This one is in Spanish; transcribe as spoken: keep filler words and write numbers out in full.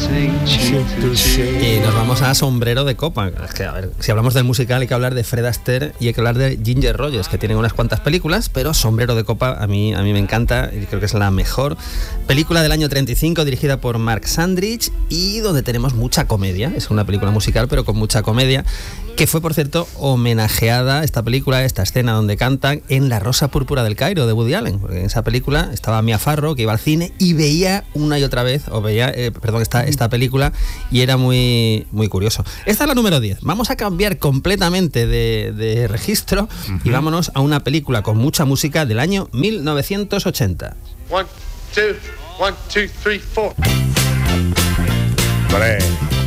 Y nos vamos a Sombrero de Copa. Es que, a ver, si hablamos del musical hay que hablar de Fred Astaire y hay que hablar de Ginger Rogers, que tienen unas cuantas películas, pero Sombrero de Copa a mí, a mí me encanta y creo que es la mejor película del año treinta y cinco, dirigida por Mark Sandrich y donde tenemos mucha comedia. Es una película musical pero con mucha comedia, que fue, por cierto, homenajeada esta película, esta escena donde cantan, en La Rosa Púrpura del Cairo de Woody Allen, porque en esa película estaba Mia Farrow, que iba al cine y veía una y otra vez, o veía, eh, perdón, esta, esta película, y era muy, muy curioso. Esta es la número diez. Vamos a cambiar completamente de, de registro uh-huh. y vámonos a una película con mucha música del año mil novecientos ochenta. One, two, one, two, three, four. Vale.